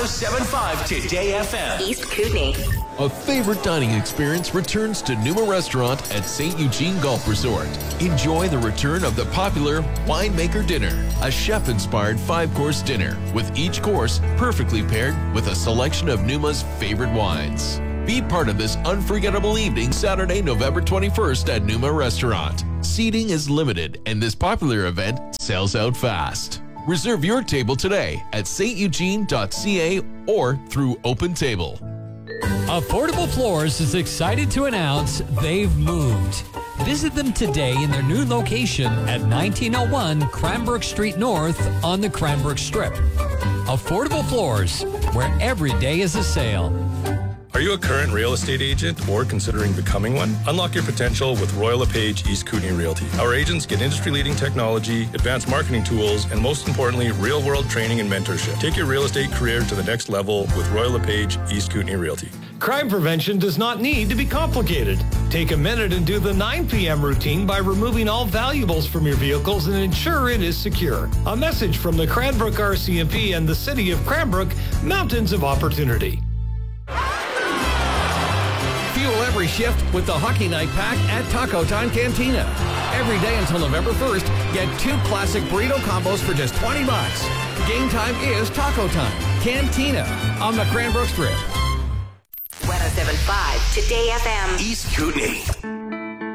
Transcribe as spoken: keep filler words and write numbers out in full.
oh seven point five Today F M. East Kootenay. A favorite dining experience returns to Numa Restaurant at Saint Eugene Golf Resort. Enjoy the return of the popular Winemaker Dinner, a chef-inspired five-course dinner, with each course perfectly paired with a selection of Numa's favorite wines. Be part of this unforgettable evening Saturday, November twenty-first at Numa Restaurant. Seating is limited and this popular event sells out fast. Reserve your table today at s t eugene dot c a or through Open Table. Affordable Floors is excited to announce they've moved. Visit them today in their new location at nineteen oh one Cranbrook Street North on the Cranbrook Strip. Affordable Floors, where every day is a sale. Are you a current real estate agent or considering becoming one? Unlock your potential with Royal LePage East Kootenay Realty. Our agents get industry-leading technology, advanced marketing tools, and most importantly, real-world training and mentorship. Take your real estate career to the next level with Royal LePage East Kootenay Realty. Crime prevention does not need to be complicated. Take a minute and do the nine p.m. routine by removing all valuables from your vehicles and ensure it is secure. A message from the Cranbrook R C M P and the City of Cranbrook, Mountains of Opportunity. Fuel every shift with the Hockey Night Pack at Taco Time Cantina. Every day until November first, get two classic burrito combos for just twenty bucks. Game time is Taco Time Cantina on the Cranbrook Strip. one oh seven point five Today F M. East Kootenay.